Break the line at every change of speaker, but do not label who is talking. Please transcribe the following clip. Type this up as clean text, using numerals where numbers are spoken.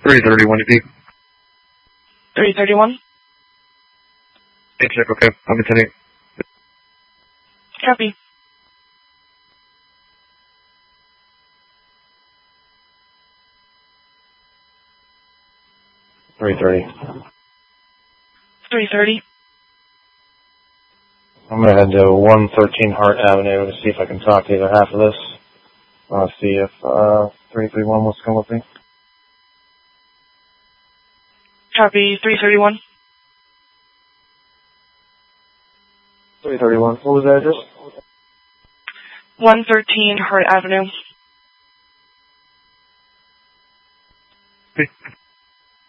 331 to deep.
331.
Check, okay. I'm attending.
Copy.
.330.
330.
I'm going to head to 113 Hart Avenue to see if I can talk to either half of this. See if 331 wants to come with me.
Copy. 331.
331. What was the address?
113 Hart Avenue.